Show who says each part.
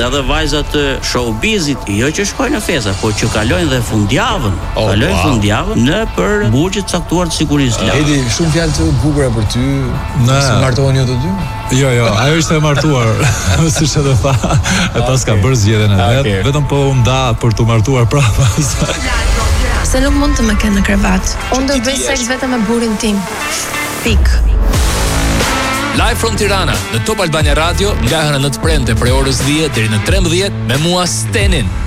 Speaker 1: edhe vajzat të showbizit, jo që shkojnë në festa, po që kalojnë dhe fundjavën. Kalojnë fundjavën në për burgjet caktuar të sigurisë.
Speaker 2: Edi, shumë fjalë të bukura për ty. Si martohen ju të dy?
Speaker 3: Jo, ajo ishte e martuar, siç e tha. E pas ka bërë zgjedhjen e vet, vetëm po u nda për të martuar prapa.
Speaker 4: Se nuk mund të më kenë në krevat. Unë do bëj seks vetëm me burrin tim. Pik.
Speaker 5: Live from Tirana në Top Albania Radio nga hëna 9 premte prej orës 10 deri në 13 me mua Stenin.